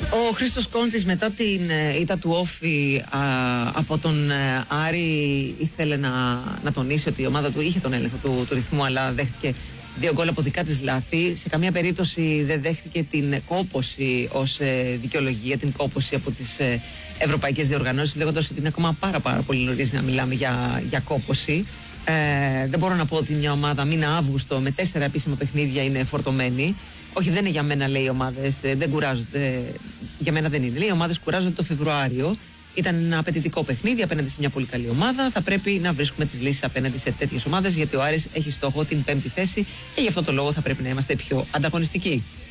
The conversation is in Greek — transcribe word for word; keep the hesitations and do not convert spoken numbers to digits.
Ο Χρήστος Κόντης μετά την ήττα του Όφη α, από τον ε, Άρη ήθελε να, να τονίσει ότι η ομάδα του είχε τον έλεγχο του, του ρυθμού, αλλά δέχτηκε δύο γκολ από δικά της λάθη. Σε καμία περίπτωση δεν δέχτηκε την κόπωση ως ε, δικαιολογία, την κόπωση από τις ε, ευρωπαϊκές διοργανώσεις, λέγοντας ότι είναι ακόμα πάρα, πάρα πολύ νωρίς να μιλάμε για, για κόπωση. Ε, δεν μπορώ να πω ότι μια ομάδα μήνα Αύγουστο με τέσσερα επίσημα παιχνίδια είναι φορτωμένη. Όχι, δεν είναι για μένα, λέει, οι ομάδες, δεν κουράζονται. Για μένα δεν είναι. Λέει, οι ομάδες κουράζονται το Φεβρουάριο. Ήταν ένα απαιτητικό παιχνίδι απέναντι σε μια πολύ καλή ομάδα. Θα πρέπει να βρίσκουμε τις λύσεις απέναντι σε τέτοιες ομάδες, γιατί ο Άρης έχει στόχο την πέμπτη θέση και γι' αυτό το λόγο θα πρέπει να είμαστε πιο ανταγωνιστικοί.